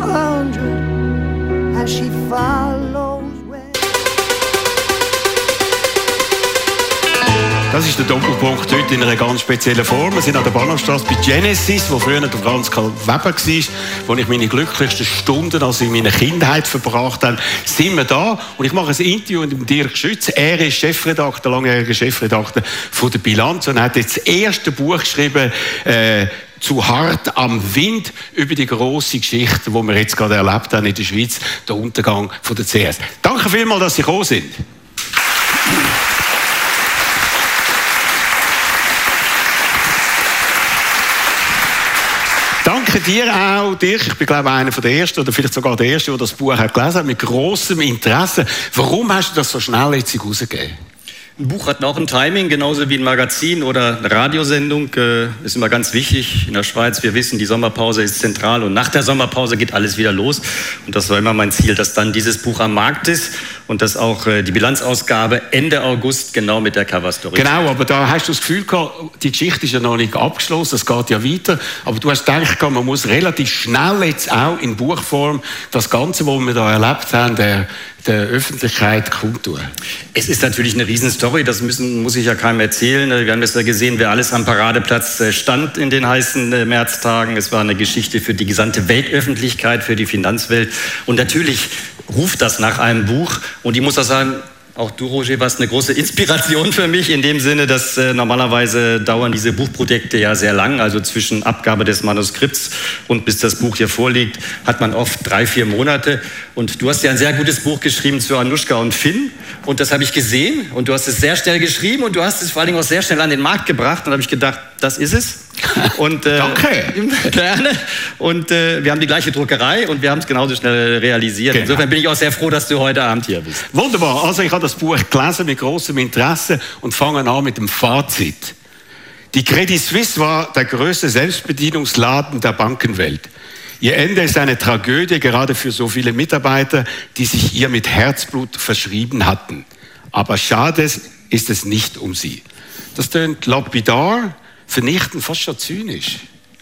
200 as she follows where. Das ist der Doppelpunkt heute in einer ganz speziellen Form. Wir sind an der Bahnhofstrasse bei Genesis, wo früher der Franz Karl Weber war, wo ich meine glücklichsten Stunden also in meiner Kindheit verbracht habe. Sind wir da und ich mache ein Interview mit Dirk Schütz. Er ist Chefredakteur, langjähriger Chefredakteur von der Bilanz und hat jetzt das erste Buch geschrieben, «Zu hart am Wind», über die grosse Geschichte, die wir jetzt gerade erlebt haben in der Schweiz, der Untergang von der CS. Danke vielmals, dass Sie gekommen sind. Danke dir auch, Dirk. Ich bin, glaube ich, einer der Ersten oder vielleicht sogar der Erste, der das Buch hat gelesen hat, mit grossem Interesse. Warum hast du das so schnell jetzt rausgegeben? Ein Buch hat auch ein Timing, genauso wie ein Magazin oder eine Radiosendung. Ist immer ganz wichtig in der Schweiz. Wir wissen, die Sommerpause ist zentral und nach der Sommerpause geht alles wieder los. Und das war immer mein Ziel, dass dann dieses Buch am Markt ist und dass auch die Bilanzausgabe Ende August genau mit der Coverstory. Genau, aber da hast du das Gefühl gehabt, die Geschichte ist ja noch nicht abgeschlossen, es geht ja weiter. Aber du hast gedacht, man muss relativ schnell jetzt auch in Buchform das Ganze, was wir da erlebt haben, der Öffentlichkeit kundtun. Es ist natürlich eine Riesenstory, das muss ich ja keinem erzählen. Wir haben es ja gesehen, wer alles am Paradeplatz stand in den heißen Märztagen. Es war eine Geschichte für die gesamte Weltöffentlichkeit, für die Finanzwelt. Und natürlich ruft das nach einem Buch. Und ich muss auch sagen, auch du, Roger, warst eine große Inspiration für mich, in dem Sinne, dass normalerweise dauern diese Buchprojekte ja sehr lang. Also zwischen Abgabe des Manuskripts und bis das Buch hier vorliegt, hat man oft 3-4 Monate. Und du hast ja ein sehr gutes Buch geschrieben zu Anushka und Finn. Und das habe ich gesehen. Und du hast es sehr schnell geschrieben. Und du hast es vor allen Dingen auch sehr schnell an den Markt gebracht. Und da habe ich gedacht, das ist es. Und, danke. Gerne. Und wir haben die gleiche Druckerei und wir haben es genauso schnell realisiert. Genau. Insofern bin ich auch sehr froh, dass du heute Abend hier bist. Wunderbar. Also ich habe das Buch gelesen mit großem Interesse und fange an mit dem Fazit. Die Credit Suisse war der größte Selbstbedienungsladen der Bankenwelt. Ihr Ende ist eine Tragödie, gerade für so viele Mitarbeiter, die sich ihr mit Herzblut verschrieben hatten. Aber schade ist es nicht um sie. Das tönt lapidar, vernichtend, fast schon zynisch.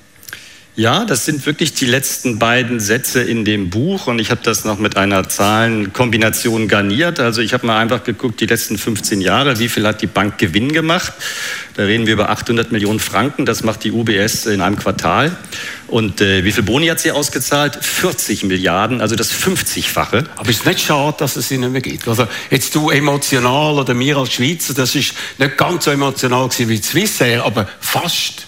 Ja, das sind wirklich die letzten beiden Sätze in dem Buch und ich habe das noch mit einer Zahlenkombination garniert. Also ich habe mal einfach geguckt, die letzten 15 Jahre, wie viel hat die Bank Gewinn gemacht? Da reden wir über 800 Millionen Franken, das macht die UBS in einem Quartal. Und wie viel Boni hat sie ausgezahlt? 40 Milliarden, also das 50-fache. Aber ist es nicht schade, dass es sie nicht mehr gibt? Also jetzt du emotional oder wir als Schweizer, das ist nicht ganz so emotional gewesen wie Swissair, aber fast.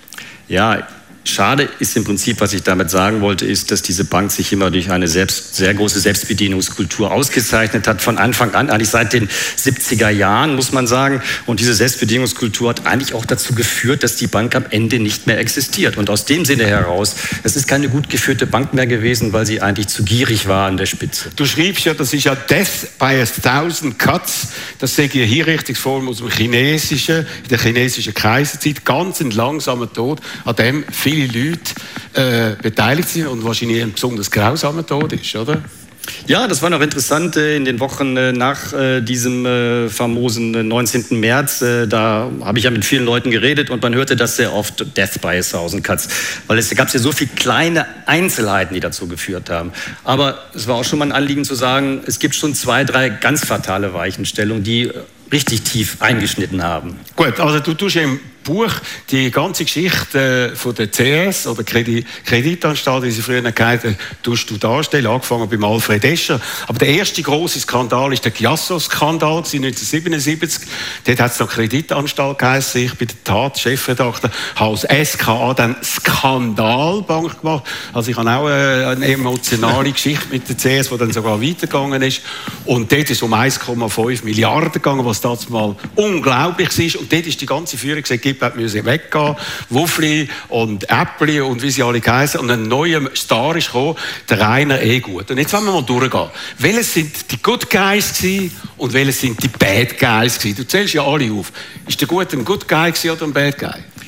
Ja, schade ist im Prinzip, was ich damit sagen wollte, ist, dass diese Bank sich immer durch eine sehr große Selbstbedienungskultur ausgezeichnet hat. Von Anfang an, eigentlich seit den 70er Jahren, muss man sagen. Und diese Selbstbedienungskultur hat eigentlich auch dazu geführt, dass die Bank am Ende nicht mehr existiert. Und aus dem Sinne heraus, es ist keine gut geführte Bank mehr gewesen, weil sie eigentlich zu gierig war an der Spitze. Du schreibst ja, das ist ja Death by 1000 Cuts. Das sehe ich eine Hinrichtungsform aus dem Chinesischen, in der chinesischen Kaiserzeit. Ganz ein langsamer Tod, an dem viele Leute beteiligt sind und wahrscheinlich ein besonders grausamer Tod ist, oder? Ja, das war noch interessant in den Wochen nach diesem famosen 19. März. Da habe ich ja mit vielen Leuten geredet und man hörte das sehr oft, Death by 1000 Cuts. Weil es gab ja so viele kleine Einzelheiten, die dazu geführt haben. Aber es war auch schon mal ein Anliegen zu sagen, es gibt schon 2, 3 ganz fatale Weichenstellungen, die richtig tief eingeschnitten haben. Gut, also du tust ja im Buch die ganze Geschichte von der CS oder Kreditanstalt, wie sie früher geheißen, tust du darstellen, angefangen beim Alfred Escher. Aber der erste große Skandal ist der Chiasso-Skandal 1977. Dort hat es noch Kreditanstalt geheißen. Ich bin der Tat Chefredakteur, habe aus SKA dann Skandalbank gemacht. Also ich habe auch eine emotionale Geschichte mit der CS, die dann sogar weitergegangen ist. Und dort ist es um 1,5 Milliarden gegangen, was damals mal unglaublich war. Und dort ist die ganze Führung gesagt, müssen weggehen, Wuffli und Äppli und wie sie alle heißen. Und ein neuer Star ist gekommen, der Rainer Egut. Und jetzt wollen wir mal durchgehen. Welche sind die Good Guys gewesen und welche sind die Bad Guys gewesen? Du zählst ja alle auf. Ist der Gute ein Good Guy gewesen oder ein Bad Guy?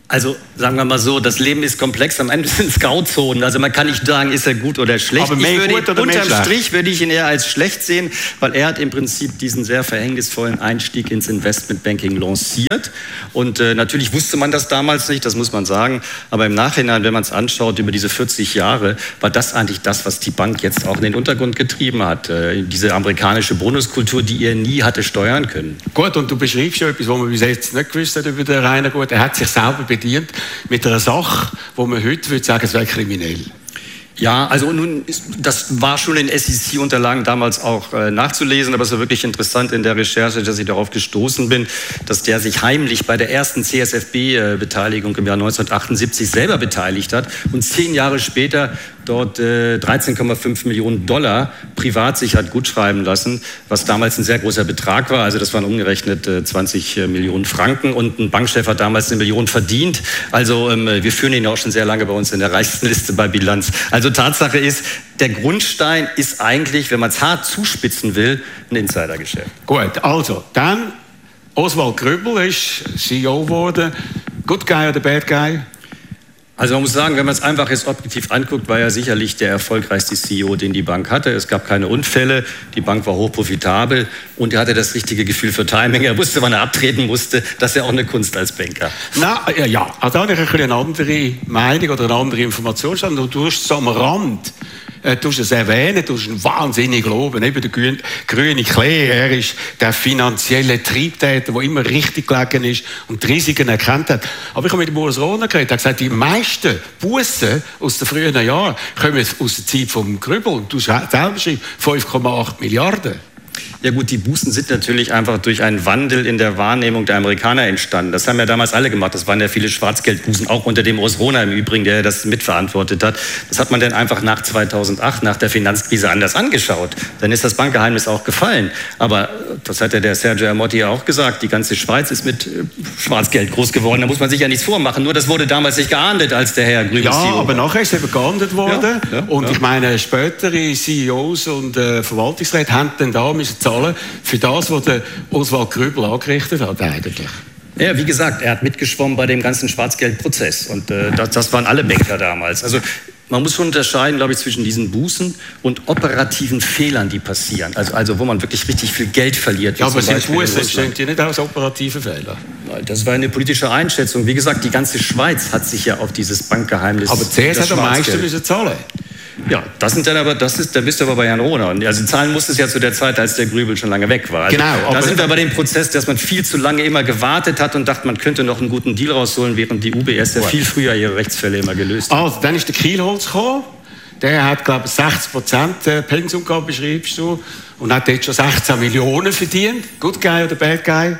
Also sagen wir mal so, das Leben ist komplex, am Ende sind es Grauzonen. Also man kann nicht sagen, ist er gut oder schlecht. Aber Unterm Strich würde ich ihn eher als schlecht sehen, weil er hat im Prinzip diesen sehr verhängnisvollen Einstieg ins Investmentbanking lanciert. Und natürlich wusste man das damals nicht, das muss man sagen. Aber im Nachhinein, wenn man es anschaut, über diese 40 Jahre, war das eigentlich das, was die Bank jetzt auch in den Untergrund getrieben hat. Diese amerikanische Bonuskultur, die er nie hatte steuern können. Gut, und du beschreibst ja etwas, was man bis jetzt nicht gewusst hat über den Rainer Gut. Er hat sich selber bedient mit einer Sache, wo man heute würde sagen, es wäre kriminell. Ja, also nun, das war schon in SEC-Unterlagen damals auch nachzulesen, aber es war wirklich interessant in der Recherche, dass ich darauf gestoßen bin, dass der sich heimlich bei der ersten CSFB-Beteiligung im Jahr 1978 selber beteiligt hat und 10 Jahre später dort 13,5 Millionen Dollar privat sich hat gutschreiben lassen, was damals ein sehr großer Betrag war. Also das waren umgerechnet 20 Millionen Franken und ein Bankchef hat damals 1 Million verdient. Also wir führen ihn auch schon sehr lange bei uns in der reichsten Liste bei Bilanz. Also Tatsache ist, der Grundstein ist eigentlich, wenn man es hart zuspitzen will, ein Insidergeschäft. Gut, also dann Oswald Grübel ist CEO geworden. Good guy oder bad guy? Also man muss sagen, wenn man es einfach jetzt objektiv anguckt, war er sicherlich der erfolgreichste CEO, den die Bank hatte. Es gab keine Unfälle, die Bank war hochprofitabel und er hatte das richtige Gefühl für Timing. Er wusste, wann er abtreten musste. Das ist ja auch eine Kunst als Banker. Na, ja, also da habe ich eine andere Meinung oder eine andere Information. Du hast es am Rand. Du hast es erwähnt, du hast einen wahnsinnig loben, eben der grüne Klee, er ist der finanzielle Triebtäter, der immer richtig gelegen ist und die Risiken erkannt hat. Aber ich habe mit dem Urs Rohner geredet, er hat gesagt, die meisten Bussen aus den frühen Jahren kommen aus der Zeit vom Grübel. Und du selber schreibst 5,8 Milliarden. Ja gut, die Bußen sind natürlich einfach durch einen Wandel in der Wahrnehmung der Amerikaner entstanden. Das haben ja damals alle gemacht. Das waren ja viele Schwarzgeldbußen, auch unter dem Urs Rohner im Übrigen, der das mitverantwortet hat. Das hat man dann einfach nach 2008, nach der Finanzkrise anders angeschaut. Dann ist das Bankgeheimnis auch gefallen. Aber das hat ja der Sergio Ermotti auch gesagt, die ganze Schweiz ist mit Schwarzgeld groß geworden. Da muss man sich ja nichts vormachen. Nur das wurde damals nicht geahndet, als der Herr Grübel CEO war. Aber nachher ist es eben geahndet worden. Ja, und ich meine, spätere CEOs und Verwaltungsräte haben dann da müssen zahlen für das, was der Oswald Grübel angerichtet hat eigentlich. Ja, wie gesagt, er hat mitgeschwommen bei dem ganzen Schwarzgeldprozess und das waren alle Banker damals. Also man muss schon unterscheiden, glaube ich, zwischen diesen Bußen und operativen Fehlern, die passieren. Also wo man wirklich richtig viel Geld verliert. Ja, aber sind Bußen entstehen ja nicht aus operativen Fehlern. Das war eine politische Einschätzung. Wie gesagt, die ganze Schweiz hat sich ja auf dieses Bankgeheimnis... Aber CS hat am meisten müssen zahlen. Ja, da bist du aber bei Herrn Rohner. Also zahlen musste es ja zu der Zeit, als der Grübel schon lange weg war. Also genau. Da sind wir bei dem Prozess, dass man viel zu lange immer gewartet hat und dachte, man könnte noch einen guten Deal rausholen, während die UBS ja viel früher ihre Rechtsfälle immer gelöst hat. Also, dann ist der Kielholz gekommen. Der hat, glaube ich, 60% Pensum gehabt, beschreibst du, und hat jetzt schon 16 Millionen verdient. Good guy oder bad guy?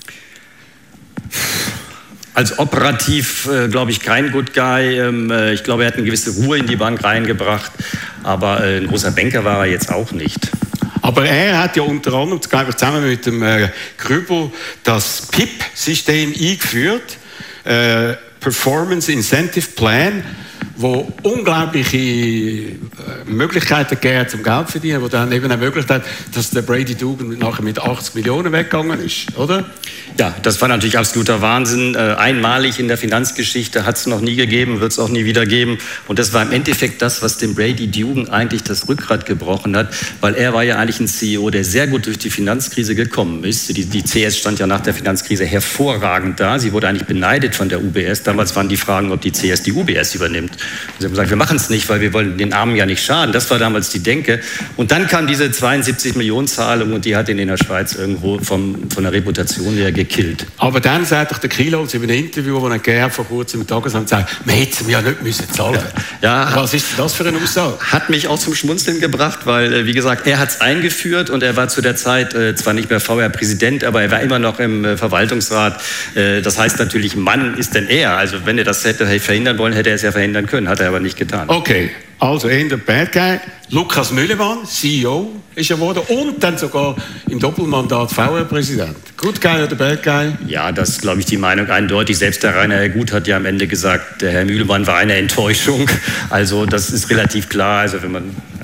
Also operativ, glaube ich, kein Good Guy. Ich glaube, er hat eine gewisse Ruhe in die Bank reingebracht. Aber ein großer Banker war er jetzt auch nicht. Aber er hat ja unter anderem, zusammen mit dem Grübel, das PIP-System eingeführt. Performance Incentive Plan, wo unglaubliche Möglichkeiten gegeben zum Geld verdienen, wo dann eben ermöglicht hat, dass der Brady Dugan nachher mit 80 Millionen weggegangen ist, oder? Ja, das war natürlich absoluter Wahnsinn. Einmalig in der Finanzgeschichte, hat es noch nie gegeben, wird es auch nie wieder geben. Und das war im Endeffekt das, was dem Brady Dugan eigentlich das Rückgrat gebrochen hat, weil er war ja eigentlich ein CEO, der sehr gut durch die Finanzkrise gekommen ist. Die CS stand ja nach der Finanzkrise hervorragend da. Sie wurde eigentlich beneidet von der UBS. Damals waren die Fragen, ob die CS die UBS übernimmt. Sie haben gesagt, wir machen es nicht, weil wir wollen den Armen ja nicht schaden. Das war damals die Denke. Und dann kam diese 72 Millionen Zahlung und die hat ihn in der Schweiz irgendwo von der Reputation her gekillt. Aber dann sagt doch der Kielholz in einem Interview, das er gegeben vor kurzem im Tagesamt sagt, wir hätten ja nicht müssen zahlen. Ja, was ist das für eine Aussage? Hat mich auch zum Schmunzeln gebracht, weil, wie gesagt, er hat es eingeführt und er war zu der Zeit zwar nicht mehr VR-Präsident, aber er war immer noch im Verwaltungsrat. Das heißt natürlich, Mann ist denn er. Also wenn er das hätte verhindern wollen, hätte er es ja verhindern können. Hat er aber nicht getan. Okay, also in der Bad Guy, Lukas Müllemann, CEO ist er geworden und dann sogar im Doppelmandat VR-Präsident. Good Guy oder Bad Guy? Ja, das ist, glaube ich, die Meinung eindeutig. Selbst der Rainer Herr Gut hat ja am Ende gesagt, der Herr Müllemann war eine Enttäuschung. Also das ist relativ klar. Also wenn man... Ja.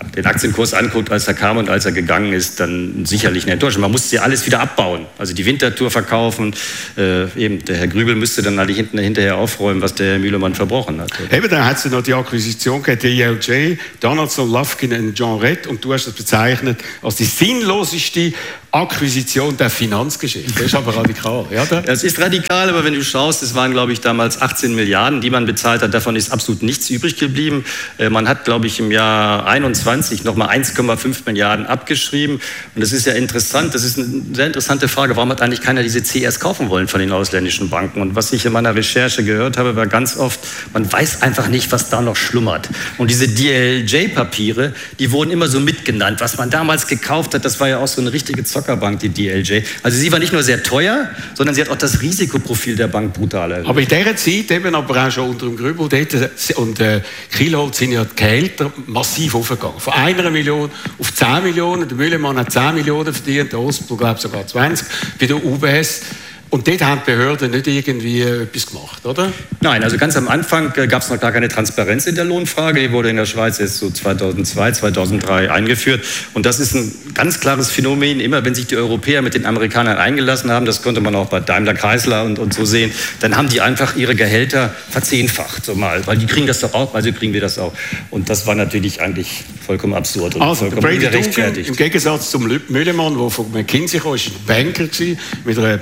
den Aktienkurs anguckt, als er kam und als er gegangen ist, dann sicherlich eine Enttäuschung. Man musste ja alles wieder abbauen, also die Winterthur verkaufen. Eben, der Herr Grübel müsste dann eigentlich hinterher aufräumen, was der Herr Mühlemann verbrochen hat. Eben, dann hat es noch die Akquisition gegeben, DLJ, Donaldson, Lufkin und John Rett, und du hast das bezeichnet als die sinnloseste Akquisition der Finanzgeschichte. Das ist aber radikal, ja? Das ist radikal, aber wenn du schaust, es waren, glaube ich, damals 18 Milliarden, die man bezahlt hat. Davon ist absolut nichts übrig geblieben. Man hat, glaube ich, im Jahr 21 nochmal 1,5 Milliarden abgeschrieben. Und das ist ja interessant. Das ist eine sehr interessante Frage. Warum hat eigentlich keiner diese CS kaufen wollen von den ausländischen Banken? Und was ich in meiner Recherche gehört habe, war ganz oft, man weiß einfach nicht, was da noch schlummert. Und diese DLJ-Papiere, die wurden immer so mitgenannt. Was man damals gekauft hat, das war ja auch so eine richtige Zockerbank, die DLJ. Also sie war nicht nur sehr teuer, sondern sie hat auch das Risikoprofil der Bank brutal erhöht. Aber in dieser Zeit, eben aber auch schon unter dem Grübel und Kielholz, sind ja die Gehälter massiv aufgegangen. Von 1 Million auf 10 Millionen. Der Mühlemann hat 10 Millionen verdient, der Ostblock, glaube ich, sogar 20 bei der UBS. Und dort haben die Behörden nicht irgendwie etwas gemacht, oder? Nein, also ganz am Anfang gab es noch gar keine Transparenz in der Lohnfrage. Die wurde in der Schweiz erst so 2002, 2003 eingeführt. Und das ist ein ganz klares Phänomen. Immer wenn sich die Europäer mit den Amerikanern eingelassen haben, das konnte man auch bei Daimler, Chrysler und so sehen, dann haben die einfach ihre Gehälter verzehnfacht, so mal. Weil die kriegen das doch auch, also kriegen wir das auch. Und das war natürlich eigentlich vollkommen absurd und vollkommen ungerechtfertigt. Im Gegensatz zum Mühlemann, der von McKinsey kam, war ein Banker mit einer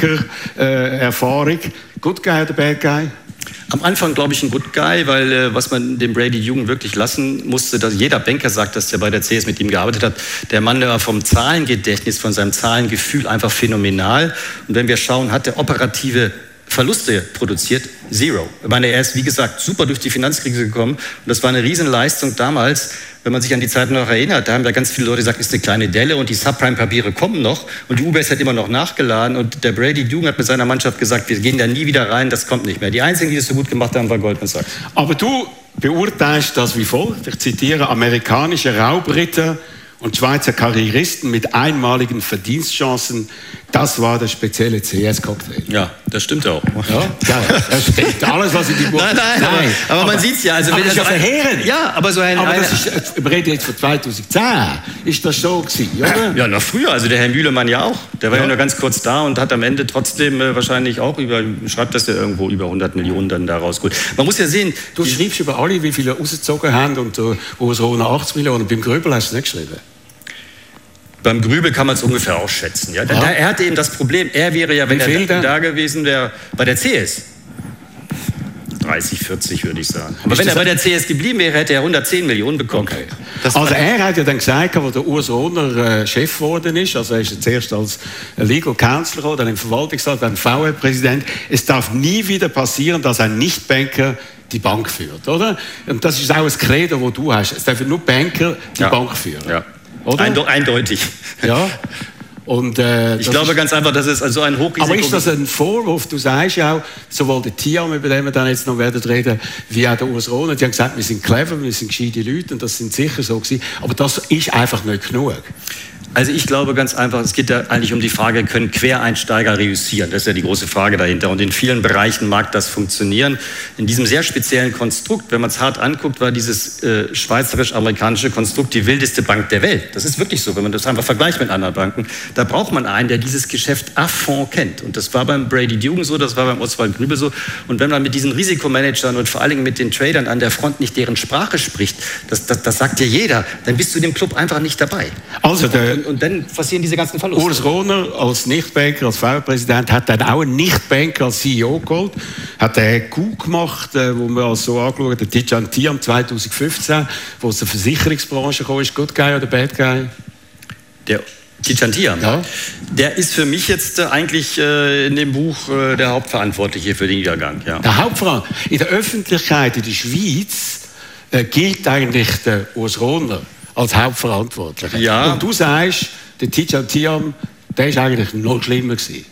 Banker-Erfahrung. Good guy oder bad guy? Am Anfang, glaube ich, ein Good Guy, weil was man dem Brady Jungen wirklich lassen musste, dass jeder Banker sagt, dass der bei der CS mit ihm gearbeitet hat, der Mann war vom Zahlengedächtnis, von seinem Zahlengefühl einfach phänomenal. Und wenn wir schauen, hat er operative Verluste produziert, zero. Ich meine, er ist, wie gesagt, super durch die Finanzkrise gekommen. Und das war eine Riesenleistung damals, wenn man sich an die Zeit noch erinnert. Da haben ja ganz viele Leute gesagt, ist eine kleine Delle und die Subprime-Papiere kommen noch. Und die UBS hat immer noch nachgeladen. Und der Brady Jung hat mit seiner Mannschaft gesagt, wir gehen da nie wieder rein, das kommt nicht mehr. Die Einzigen, die das so gut gemacht haben, war Goldman Sachs. Aber du beurteilst das wie folgt. Ich zitiere: amerikanische Raubritter und Schweizer Karrieristen mit einmaligen Verdienstchancen. Das war der spezielle CS-Cocktail. Ja, das stimmt auch. Ja, das stimmt. Alles, was in die Buch... Nein, aber man sieht es ja. Also, aber das ist ja verheerend. Ja, aber so ein... Aber das ist, wir reden jetzt von 2010. Ist das so gewesen, oder? Ja, noch früher. Also der Herr Mühlemann ja auch. Der war ja nur ganz kurz da und hat am Ende trotzdem wahrscheinlich auch schreibt das ja irgendwo über 100 Millionen dann da rausgeholt. Man muss ja sehen... Du schreibst über alle, wie viele rausgezogen haben und wo so 80 Millionen. Beim Grübel hast du es nicht geschrieben. Beim Grübel kann man es ungefähr ausschätzen. Ja? Er hatte eben das Problem, er wäre ja, wenn er da gewesen wäre, bei der CS. 30, 40 würde ich sagen. Aber wenn er bei der CS geblieben wäre, hätte er 110 Millionen bekommen. Okay. Also er hat ja dann gesagt, als der Urs Rohner Chef geworden ist, also er ist zuerst als Legal Counselor, dann im Verwaltungsrat, dann VR-Präsident, es darf nie wieder passieren, dass ein Nichtbanker die Bank führt, oder? Und das ist auch ein Credo, das du hast. Es dürfen nur Banker die Bank führen. Ja. Oder? Eindeutig. Ja. Und, ich glaube ganz einfach, dass es also ein Hochrisiko... Aber ist das ein Vorwurf? Du sagst ja auch, sowohl der Tiam, über den wir dann jetzt noch werden reden, wie auch der Urs Rohner, die haben gesagt, wir sind clever, wir sind gescheite Leute und das sind sicher so gewesen. Aber das ist einfach nicht genug. Also ich glaube ganz einfach, es geht ja eigentlich um die Frage, können Quereinsteiger reüssieren? Das ist ja die große Frage dahinter. Und in vielen Bereichen mag das funktionieren. In diesem sehr speziellen Konstrukt, wenn man es hart anguckt, war dieses schweizerisch-amerikanische Konstrukt die wildeste Bank der Welt. Das ist wirklich so, wenn man das einfach vergleicht mit anderen Banken. Da braucht man einen, der dieses Geschäft à fond kennt. Und das war beim Brady Jung so, das war beim Oswald Grübel so. Und wenn man mit diesen Risikomanagern und vor allen Dingen mit den Tradern an der Front nicht deren Sprache spricht, das sagt dir jeder, dann bist du in dem Club einfach nicht dabei. Also und dann passieren diese ganzen Verluste. Urs Rohner als Nichtbanker, als VR-Präsident, hat dann auch einen Nichtbanker als CEO geholt, hat einen Coup gemacht, wo wir als so angeschaut haben, der Tidjane Thiam 2015, wo aus der Versicherungsbranche kam. Ist Good Guy oder Bad Guy? Der Tidjane Thiam, ja. Der ist für mich jetzt eigentlich in dem Buch der Hauptverantwortliche für den Niedergang. Ja. Der Hauptverantwortliche. In der Öffentlichkeit in der Schweiz gilt eigentlich der Urs Rohner als Hauptverantwortlicher. Ja. Und du sagst, der Tidjane Thiam, der ist eigentlich noch schlimmer gewesen.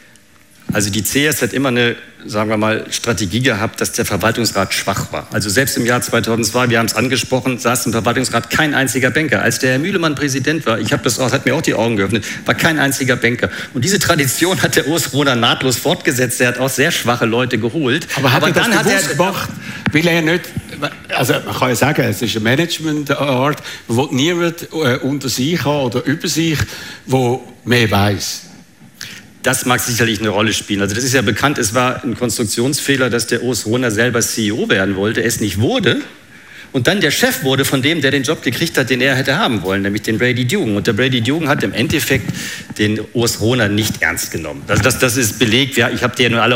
Also die CS hat immer eine, sagen wir mal, Strategie gehabt, dass der Verwaltungsrat schwach war. Also selbst im Jahr 2002, wir haben es angesprochen, saß im Verwaltungsrat kein einziger Banker. Als der Herr Mühlemann Präsident war, hat mir auch die Augen geöffnet, war kein einziger Banker. Und diese Tradition hat der Urs Rohner nahtlos fortgesetzt. Er hat auch sehr schwache Leute geholt. Aber hat er das bewusst gemacht, weil er nicht also man kann ja sagen, es ist eine Management-Art, man will niemand unter sich haben oder über sich, der mehr weiss. Das mag sicherlich eine Rolle spielen. Also das ist ja bekannt, es war ein Konstruktionsfehler, dass der Urs Rohner selber CEO werden wollte, es nicht wurde. Und dann der Chef wurde von dem, der den Job gekriegt hat, den er hätte haben wollen, nämlich den Brady Dugan. Und der Brady Dugan hat im Endeffekt den Urs Rohner nicht ernst genommen. Also das ist belegt. Ich habe die ja nur alle